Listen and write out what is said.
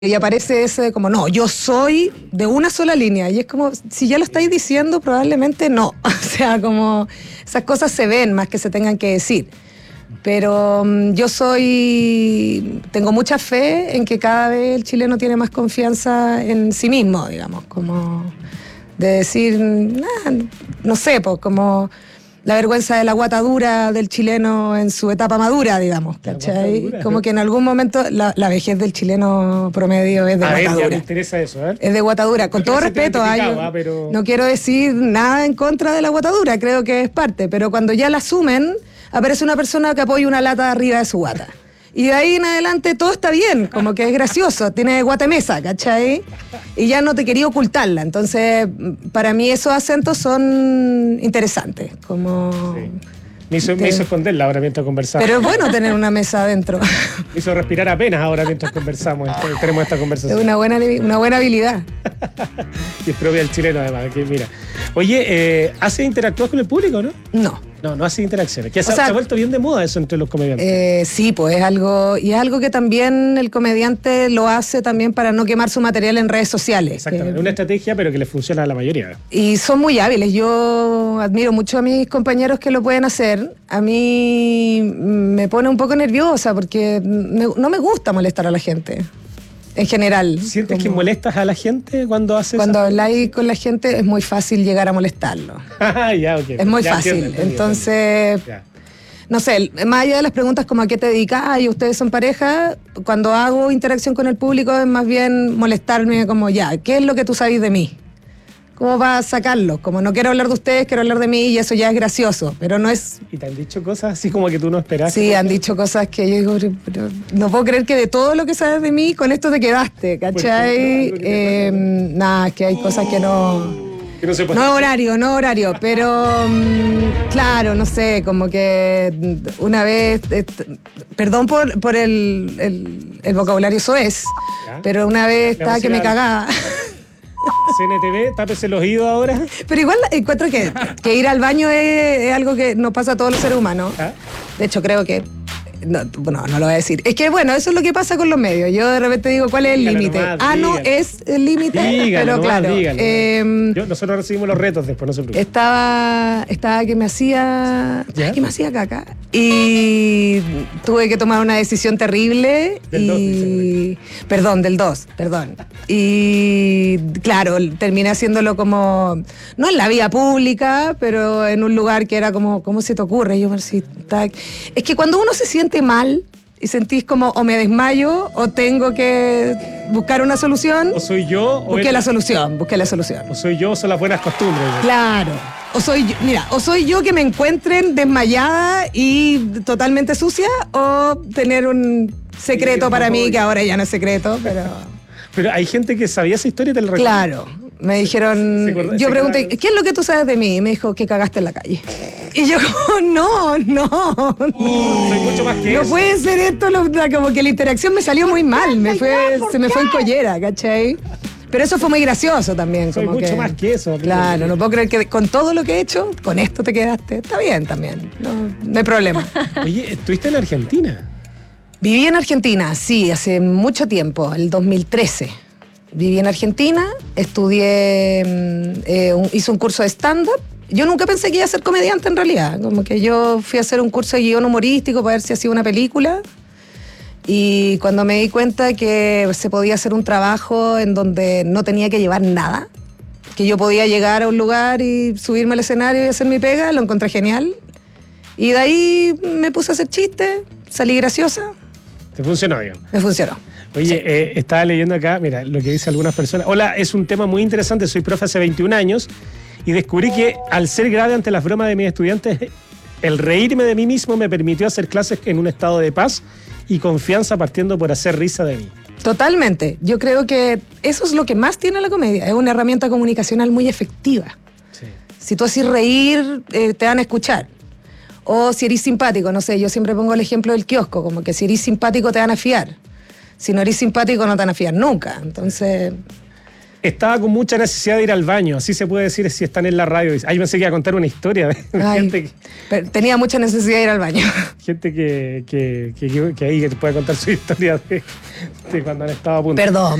Y aparece ese como, no, yo soy de una sola línea. Y es como, si ya lo estáis diciendo, probablemente no. O sea, como esas cosas se ven más que se tengan que decir. Pero tengo mucha fe en que cada vez el chileno tiene más confianza en sí mismo, digamos, como de decir, no sé, pues como la vergüenza de la guata dura del chileno en su etapa madura, digamos, ¿cachai? Como que en algún momento la vejez del chileno promedio es de guata dura. Me interesa eso, ¿eh? Es de guata dura, con todo respeto. Pero... No quiero decir nada en contra de la guata dura, creo que es parte, pero cuando ya la asumen, aparece una persona que apoya una lata arriba de su guata. Y de ahí en adelante todo está bien, como que es gracioso, tiene guatemesa, ¿cachai? Y ya no te quería ocultarla. Entonces, para mí esos acentos son interesantes, como... Sí. Me hizo esconderla ahora mientras conversamos. Pero es bueno tener una mesa adentro. Me hizo respirar apenas ahora mientras conversamos, tenemos esta conversación. Es una buena habilidad. Y es propia del chileno además, que mira. Oye, ¿hace interactúas con el público, no? No hace interacciones. Que se ha vuelto bien de moda eso entre los comediantes. Sí, pues es algo que también el comediante lo hace también para no quemar su material en redes sociales. Exactamente, una estrategia pero que le funciona a la mayoría. Y son muy hábiles, yo admiro mucho a mis compañeros que lo pueden hacer. A mí me pone un poco nerviosa porque no me gusta molestar a la gente. En general. ¿Sientes que molestas a la gente cuando haces Cuando habláis con la gente es muy fácil llegar a molestarlo. Ya, okay. Es muy fácil. Entiendo. Entonces, no sé, más allá de las preguntas como a qué te dedicas y ustedes son pareja, cuando hago interacción con el público es más bien molestarme como ¿qué es lo que tú sabes de mí? ¿Cómo vas a sacarlo? Como no quiero hablar de ustedes, quiero hablar de mí y eso ya es gracioso, pero no es... ¿Y te han dicho cosas así como que tú no esperas? Sí, han dicho cosas que yo digo, pero no puedo creer que de todo lo que sabes de mí, con esto te quedaste, ¿cachai? Es que hay cosas que no... Que no se puede no horario, pero claro, no sé, como que una vez, perdón por el vocabulario soez, pero una vez estaba que me cagaba. CNTV, tápese el oído ahora. Pero igual encuentro que ir al baño es algo que nos pasa a todos los seres humanos. De hecho, creo que... No lo voy a decir. Es que bueno, eso es lo que pasa con los medios. Yo de repente digo, ¿cuál es el límite? No es el límite, pero claro. Nosotros recibimos los retos después, no se preocupe. Estaba que me hacía caca y tuve que tomar una decisión terrible. Del 2. Y claro, terminé haciéndolo como, no en la vía pública, pero en un lugar que era como, ¿cómo se te ocurre? Es que cuando uno se siente mal y sentís como o me desmayo o tengo que buscar una solución. O soy yo busqué la solución. O soy yo o son las buenas costumbres. Claro. O soy yo que me encuentren desmayada y totalmente sucia, o tener un secreto para mí, que ahora ya no es secreto, pero... Pero hay gente que sabía esa historia y te la recuerda. Claro. Me dijeron, yo pregunté, ¿qué es lo que tú sabes de mí? Y me dijo, que cagaste en la calle. Y yo como, no. Soy mucho más que no eso. Puede ser esto, como que la interacción me salió muy mal, se me fue en collera, ¿cachai? Pero eso fue muy gracioso también. Soy mucho más que eso. Claro, no puedo creer que con todo lo que he hecho, con esto te quedaste. Está bien también, no hay problema. Oye, ¿estuviste en Argentina? Viví en Argentina, sí, hace mucho tiempo, el 2013. Viví en Argentina, estudié, hice un curso de stand-up. Yo nunca pensé que iba a ser comediante en realidad. Como que yo fui a hacer un curso de guión humorístico para ver si hacía una película. Y cuando me di cuenta que se podía hacer un trabajo en donde no tenía que llevar nada, que yo podía llegar a un lugar y subirme al escenario y hacer mi pega, lo encontré genial. Y de ahí me puse a hacer chistes, salí graciosa. ¿Te funcionó bien? Me funcionó. Oye, sí. Estaba leyendo acá, mira, lo que dice algunas personas. Hola, es un tema muy interesante, soy profe hace 21 años y descubrí que al ser grave ante las bromas de mis estudiantes, el reírme de mí mismo me permitió hacer clases en un estado de paz y confianza, partiendo por hacer risa de mí. Totalmente. Yo creo que eso es lo que más tiene la comedia, es una herramienta comunicacional muy efectiva. Sí. Si tú haces reír, te van a escuchar. O si eres simpático, no sé, yo siempre pongo el ejemplo del kiosco, como que si eres simpático te van a fiar. Si no eres simpático no te van a fiar nunca. Entonces, Estaba con mucha necesidad de ir al baño, así se puede decir si están en la radio. Ahí pensé que iba a contar una historia de gente, tenía mucha necesidad de ir al baño. gente que ahí puede contar su historia de cuando han estado a punto. Perdón.